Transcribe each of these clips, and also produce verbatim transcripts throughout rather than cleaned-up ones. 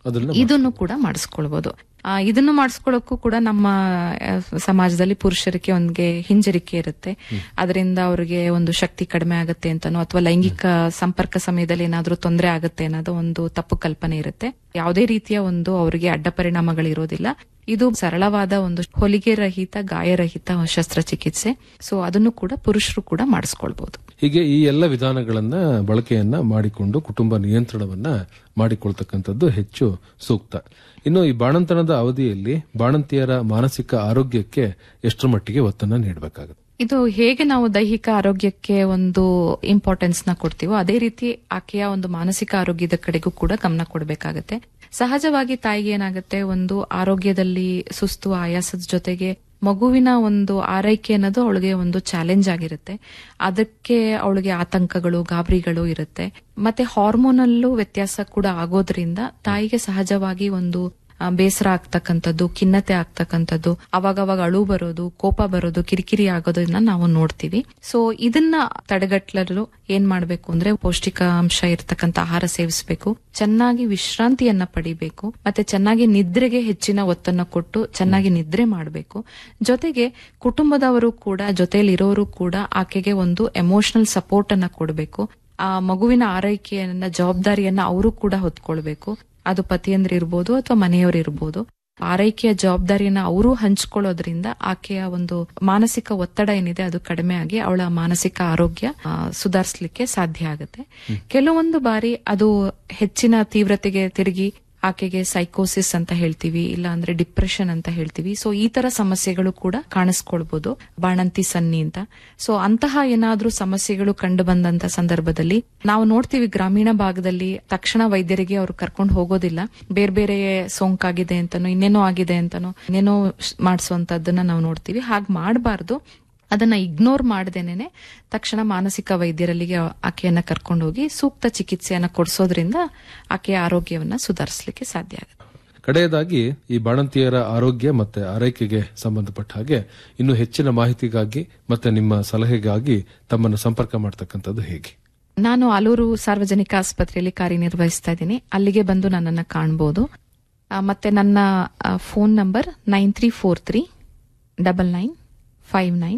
ಇದನ್ನು ಕೂಡ ಮಾಡಿಸ್ಕೊಳ್ಬಹುದು. ಆ ಇದನ್ನು ಮಾಡಿಸ್ಕೊಳ್ಳೋಕ್ಕೂ ಕೂಡ ನಮ್ಮ ಸಮಾಜದಲ್ಲಿ ಪುರುಷರಿಗೆ ಒಂದ್ಗೆ ಹಿಂಜರಿಕೆ ಇರುತ್ತೆ. ಅದರಿಂದ ಅವ್ರಿಗೆ ಒಂದು ಶಕ್ತಿ ಕಡಿಮೆ ಆಗುತ್ತೆ ಅಂತಾನೋ ಅಥವಾ ಲೈಂಗಿಕ ಸಂಪರ್ಕ ಸಮಯದಲ್ಲಿ ಏನಾದ್ರೂ ತೊಂದರೆ ಆಗುತ್ತೆ ಅನ್ನೋದು ಒಂದು ತಪ್ಪು ಕಲ್ಪನೆ ಇರುತ್ತೆ. ಯಾವುದೇ ರೀತಿಯ ಒಂದು ಅವರಿಗೆ ಅಡ್ಡ ಪರಿಣಾಮಗಳಿರೋದಿಲ್ಲ. ಇದು ಸರಳವಾದ ಒಂದು ಹೊಲಿಗೆ ರಹಿತ ಗಾಯರಹಿತ ಶಸ್ತ್ರಚಿಕಿತ್ಸೆ. ಸೊ ಅದನ್ನು ಕೂಡ ಪುರುಷರು ಕೂಡ ಮಾಡಿಸ್ಕೊಳ್ಬಹುದು. ಹೀಗೆ ಈ ಎಲ್ಲ ವಿಧಾನಗಳನ್ನ ಬಳಕೆಯನ್ನ ಮಾಡಿಕೊಂಡು ಕುಟುಂಬ ನಿಯಂತ್ರಣವನ್ನ ಮಾಡಿಕೊಳ್ತಕ್ಕಂಥದ್ದು ಹೆಚ್ಚು ಸೂಕ್ತ. ಇನ್ನು ಈ ಬಾಣಂತನದ ಅವಧಿಯಲ್ಲಿ ಬಾಣಂತಿಯರ ಮಾನಸಿಕ ಆರೋಗ್ಯಕ್ಕೆ ಎಷ್ಟರ ಮಟ್ಟಿಗೆ ಒತ್ತನ್ನ ನೀಡಬೇಕಾಗುತ್ತೆ? ಇದು ಹೇಗೆ ನಾವು ದೈಹಿಕ ಆರೋಗ್ಯಕ್ಕೆ ಒಂದು ಇಂಪಾರ್ಟೆನ್ಸ್ ನ ಕೊಡ್ತೀವೋ ಅದೇ ರೀತಿ ಆಕೆಯ ಒಂದು ಮಾನಸಿಕ ಆರೋಗ್ಯದ ಕಡೆಗೂ ಕೂಡ ಗಮನ ಕೊಡಬೇಕಾಗತ್ತೆ. ಸಹಜವಾಗಿ ತಾಯಿಗೆ ಏನಾಗುತ್ತೆ, ಒಂದು ಆರೋಗ್ಯದಲ್ಲಿ ಸುಸ್ತು ಆಯಾಸದ ಜೊತೆಗೆ ಮಗುವಿನ ಒಂದು ಆರೈಕೆ ಅನ್ನೋದು ಅವಳಿಗೆ ಒಂದು ಚಾಲೆಂಜ್ ಆಗಿರುತ್ತೆ. ಅದಕ್ಕೆ ಅವಳಿಗೆ ಆತಂಕಗಳು ಗಾಬರಿಗಳು ಇರುತ್ತೆ. ಮತ್ತೆ ಹಾರ್ಮೋನಲ್ಲೂ ವ್ಯತ್ಯಾಸ ಕೂಡ ಆಗೋದ್ರಿಂದ ತಾಯಿಗೆ ಸಹಜವಾಗಿ ಒಂದು ಬೇಸರ ಆಗ್ತಕ್ಕಂಥದ್ದು, ಖಿನ್ನತೆ ಆಗ್ತಕ್ಕಂಥದ್ದು, ಅವಾಗವಾಗ ಅಳು ಬರೋದು, ಕೋಪ ಬರೋದು, ಕಿರಿಕಿರಿ ಆಗೋದನ್ನ ನಾವು ನೋಡ್ತೀವಿ. ಸೊ ಇದನ್ನ ತಡೆಗಟ್ಟಲು ಏನ್ ಮಾಡ್ಬೇಕು ಅಂದ್ರೆ ಪೌಷ್ಟಿಕಾಂಶ ಇರತಕ್ಕಂಥ ಆಹಾರ ಸೇವಿಸಬೇಕು, ಚೆನ್ನಾಗಿ ವಿಶ್ರಾಂತಿಯನ್ನ ಪಡಿಬೇಕು, ಮತ್ತೆ ಚೆನ್ನಾಗಿ ನಿದ್ರೆಗೆ ಹೆಚ್ಚಿನ ಒತ್ತನ್ನು ಕೊಟ್ಟು ಚೆನ್ನಾಗಿ ನಿದ್ರೆ ಮಾಡಬೇಕು. ಜೊತೆಗೆ ಕುಟುಂಬದವರು ಕೂಡ, ಜೊತೆಯಲ್ಲಿರೋರು ಕೂಡ ಆಕೆಗೆ ಒಂದು ಎಮೋಷನಲ್ ಸಪೋರ್ಟ್ ಅನ್ನ ಕೊಡಬೇಕು. ಆ ಮಗುವಿನ ಆರೈಕೆಯನ್ನ ಜವಾಬ್ದಾರಿಯನ್ನ ಅವರು ಕೂಡ ಹೊತ್ಕೊಳ್ಬೇಕು. ಅದು ಪತಿಯಂದ್ರ ಇರ್ಬೋದು ಅಥವಾ ಮನೆಯವರು ಇರ್ಬೋದು. ಆರೈಕೆಯ ಜವಾಬ್ದಾರಿಯನ್ನ ಅವರು ಹಂಚ್ಕೊಳ್ಳೋದ್ರಿಂದ ಆಕೆಯ ಒಂದು ಮಾನಸಿಕ ಒತ್ತಡ ಏನಿದೆ ಅದು ಕಡಿಮೆ ಆಗಿ ಅವಳ ಮಾನಸಿಕ ಆರೋಗ್ಯ ಸುಧಾರಿಸಲಿಕ್ಕೆ ಸಾಧ್ಯ ಆಗುತ್ತೆ. ಕೆಲವೊಂದು ಬಾರಿ ಅದು ಹೆಚ್ಚಿನ ತೀವ್ರತೆಗೆ ತಿರುಗಿ ಆಕೆಗೆ ಸೈಕೋಸಿಸ್ ಅಂತ ಹೇಳ್ತೀವಿ, ಇಲ್ಲ ಅಂದ್ರೆ ಡಿಪ್ರೆಷನ್ ಅಂತ ಹೇಳ್ತೀವಿ. ಸೊ ಈ ತರ ಸಮಸ್ಯೆಗಳು ಕೂಡ ಕಾಣಿಸ್ಕೊಳ್ಬಹುದು ಬಾಣಂತಿ ಸನ್ನಿ ಅಂತ. ಸೊ ಅಂತಹ ಏನಾದ್ರೂ ಸಮಸ್ಯೆಗಳು ಕಂಡು ಬಂದಂತ ಸಂದರ್ಭದಲ್ಲಿ ನಾವು ನೋಡ್ತೀವಿ, ಗ್ರಾಮೀಣ ಭಾಗದಲ್ಲಿ ತಕ್ಷಣ ವೈದ್ಯರಿಗೆ ಅವರು ಕರ್ಕೊಂಡು ಹೋಗೋದಿಲ್ಲ. ಬೇರೆ ಬೇರೆ ಸೋಂಕಾಗಿದೆ ಅಂತಾನೋ ಇನ್ನೇನೋ ಆಗಿದೆ ಅಂತಾನೋ ಇನ್ನೇನೋ ಮಾಡಿಸುವಂತದ್ದನ್ನ ನಾವು ನೋಡ್ತೀವಿ. ಹಾಗೆ ಮಾಡಬಾರ್ದು. ಅದನ್ನ ಇಗ್ನೋರ್ ಮಾಡದೇನೆ ತಕ್ಷಣ ಮಾನಸಿಕ ವೈದ್ಯರಲ್ಲಿಗೆ ಆಕೆಯನ್ನ ಕರ್ಕೊಂಡು ಹೋಗಿ ಸೂಕ್ತ ಚಿಕಿತ್ಸೆಯನ್ನ ಕೊಡಿಸೋದ್ರಿಂದ ಆಕೆಯ ಆರೋಗ್ಯವನ್ನ ಸುಧಾರಿಸಲಿಕ್ಕೆ ಸಾಧ್ಯ ಆಗುತ್ತೆ. ಕಡೆಯದಾಗಿ ಈ ಬಾಣಂತಿಯರ ಆರೋಗ್ಯ ಮತ್ತೆ ಆರೈಕೆಗೆ ಸಂಬಂಧಪಟ್ಟ ಹಾಗೆ ಇನ್ನು ಹೆಚ್ಚಿನ ಮಾಹಿತಿಗಾಗಿ ಮತ್ತೆ ನಿಮ್ಮ ಸಲಹೆಗಾಗಿ ತಮ್ಮನ್ನು ಸಂಪರ್ಕ ಮಾಡತಕ್ಕಂಥದ್ದು ಹೇಗೆ? ನಾನು ಆಲೂರು ಸಾರ್ವಜನಿಕ ಆಸ್ಪತ್ರೆಯಲ್ಲಿ ಕಾರ್ಯನಿರ್ವಹಿಸ್ತಾ ಇದ್ದೀನಿ. ಅಲ್ಲಿಗೆ ಬಂದು ನನ್ನನ್ನು ಕಾಣಬಹುದು. ಮತ್ತೆ ನನ್ನ phone number nine three four three double nine five nine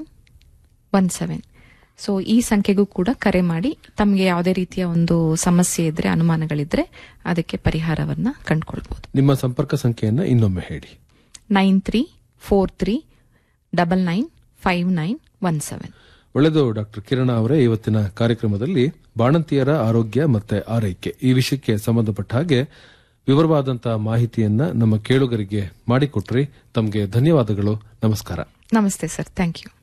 one seven. So ಈ ಸಂಖ್ಯೆಗೂ ಕೂಡ ಕರೆ ಮಾಡಿ ತಮಗೆ ಯಾವುದೇ ರೀತಿಯ ಒಂದು ಸಮಸ್ಯೆ ಇದ್ರೆ, ಅನುಮಾನಗಳಿದ್ರೆ ಅದಕ್ಕೆ ಪರಿಹಾರವನ್ನ ಕಂಡುಕೊಳ್ಬಹುದು. ನಿಮ್ಮ ಸಂಪರ್ಕ ಸಂಖ್ಯೆಯನ್ನ ಇನ್ನೊಮ್ಮೆ ಹೇಳಿ. Nine three four three double nine five nine one seven. ಒಳ್ಳೆಯದು ಡಾಕ್ಟರ್ ಕಿರಣ ಅವರೇ, ಇವತ್ತಿನ ಕಾರ್ಯಕ್ರಮದಲ್ಲಿ ಬಾಣಂತಿಯರ ಆರೋಗ್ಯ ಮತ್ತೆ ಆರೈಕೆ ಈ ವಿಷಯಕ್ಕೆ ಸಂಬಂಧಪಟ್ಟ ಹಾಗೆ ವಿವರವಾದಂತಹ ಮಾಹಿತಿಯನ್ನ ನಮ್ಮ ಕೇಳುಗರಿಗೆ ಮಾಡಿಕೊಟ್ರಿ. ತಮಗೆ ಧನ್ಯವಾದಗಳು. ನಮಸ್ಕಾರ. ನಮಸ್ತೆ ಸರ್, ಥ್ಯಾಂಕ್ ಯು.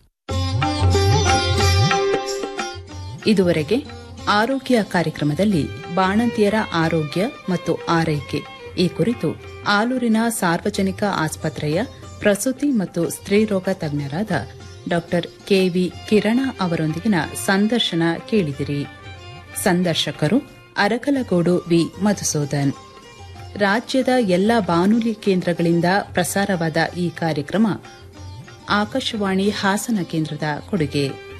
ಇದುವರೆಗೆ ಆರೋಗ್ಯ ಕಾರ್ಯಕ್ರಮದಲ್ಲಿ ಬಾಣಂತಿಯರ ಆರೋಗ್ಯ ಮತ್ತು ಆರೈಕೆ ಈ ಕುರಿತು ಆಲೂರಿನ ಸಾರ್ವಜನಿಕ ಆಸ್ಪತ್ರೆಯ ಪ್ರಸೂತಿ ಮತ್ತು ಸ್ತ್ರೀರೋಗ ತಜ್ಞರಾದ ಡಾಕ್ಟರ್ ಕೆವಿ ಕಿರಣ ಅವರೊಂದಿಗಿನ ಸಂದರ್ಶನ ಕೇಳಿದಿರಿ. ಸಂದರ್ಶಕರು ಅರಕಲಗೂಡು ವಿ ಮಧುಸೂದನ್. ರಾಜ್ಯದ ಎಲ್ಲ ಬಾನುಲಿ ಕೇಂದ್ರಗಳಿಂದ ಪ್ರಸಾರವಾದ ಈ ಕಾರ್ಯಕ್ರಮ ಆಕಾಶವಾಣಿ ಹಾಸನ ಕೇಂದ್ರದ ಕೊಡುಗೆ.